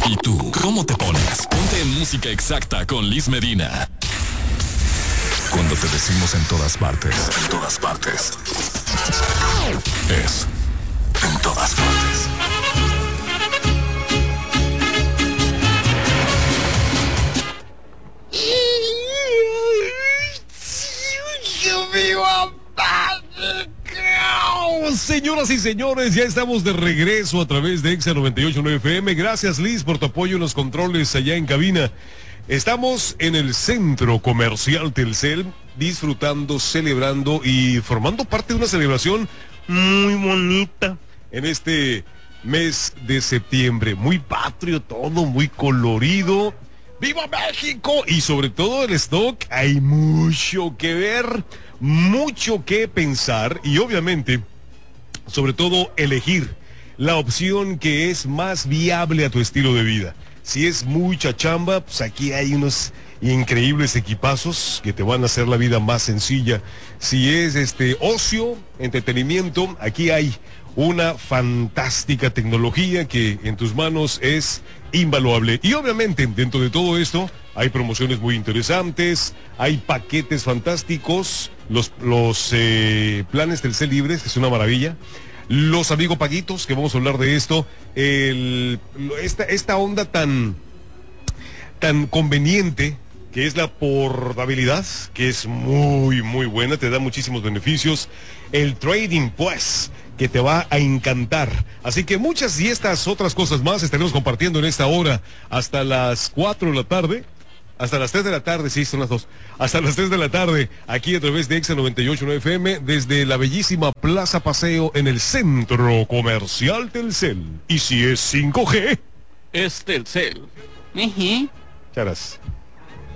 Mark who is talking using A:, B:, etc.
A: ¿Y tú, cómo te pones? Ponte en Música Exacta con Liz Medina. Cuando te decimos en todas partes, es en todas partes.
B: Señoras y señores, ya estamos de regreso a través de Exa 98.9 FM. Gracias, Liz, por tu apoyo en los controles allá en cabina. Estamos en el Centro Comercial Telcel, disfrutando, celebrando y formando parte de una celebración muy bonita en este mes de septiembre. Muy patrio todo, muy colorido. ¡Viva México! Y sobre todo el stock, hay mucho que ver, mucho que pensar y obviamente, sobre todo, elegir la opción que es más viable a tu estilo de vida. Si es mucha chamba, pues aquí hay unos increíbles equipazos que te van a hacer la vida más sencilla. Si es ocio, entretenimiento, aquí hay una fantástica tecnología que en tus manos es invaluable. Y obviamente, dentro de todo esto, hay promociones muy interesantes, hay paquetes fantásticos, los planes Telcel libres, que es una maravilla. Los Amigo Paguitos, que vamos a hablar de esto, esta onda tan conveniente, que es la portabilidad, que es muy, muy buena, te da muchísimos beneficios. El trading, pues, que te va a encantar. Así que muchas y estas otras cosas más estaremos compartiendo en esta hora hasta las 4 de la tarde. Hasta las 3 de la tarde, sí, son las 2. Hasta las 3 de la tarde, aquí a través de Exa 98.9 FM, desde la bellísima Plaza Paseo en el Centro Comercial Telcel. Y si es 5G,
C: es Telcel.
B: Charas.